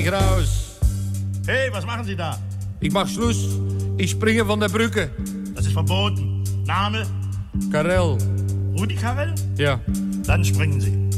Raus. Hey, was machen Sie da? Ich mach Schluss. Ich springe von der Brücke. Das ist verboten. Name? Karel. Rudi Karel? Ja. Dann springen Sie.